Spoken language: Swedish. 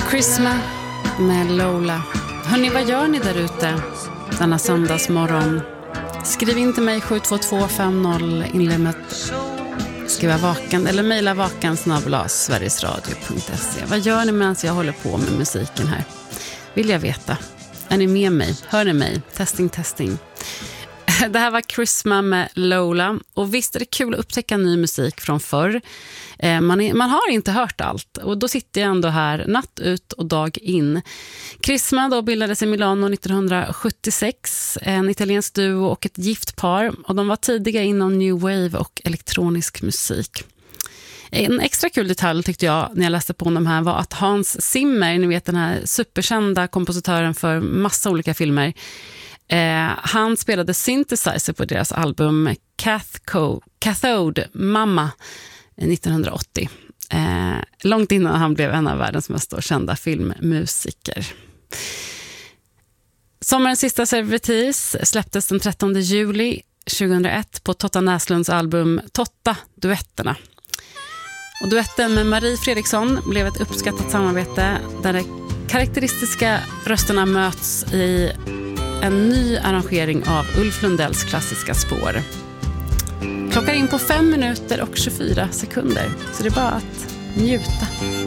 Christmas med Lola. Hörrni, vad gör ni där ute denna söndagsmorgon? Skriv in till mig 72250 inlämmet. Skriva vaken eller mejla vaken@sverigesradio.se. Vad gör ni medan jag håller på med musiken här? Vill jag veta. Är ni med mig? Hör ni mig? Testing. Det här var Christmas med Lola. Och visst är det kul att upptäcka ny musik från förr. Man har inte hört allt. Och då sitter jag ändå här natt ut och dag in. Christmas då bildades i Milano 1976. En italiensk duo och ett gift par. Och de var tidiga inom new wave och elektronisk musik. En extra kul detalj tyckte jag när jag läste på de här var att Hans Zimmer, ni vet den här superkända kompositören för massa olika filmer, han spelade synthesizer på deras album Cathode Mama 1980. Långt innan han blev en av världens mest kända filmmusiker. Sommarens sista servitris släpptes den 13 juli 2001 på Totta Näslunds album Totta Duetterna. Och duetten med Marie Fredriksson blev ett uppskattat samarbete där de karaktäristiska rösterna möts i en ny arrangering av Ulf Lundells klassiska spår. Klockar in på 5 minuter och 24 sekunder, så det är bara att njuta.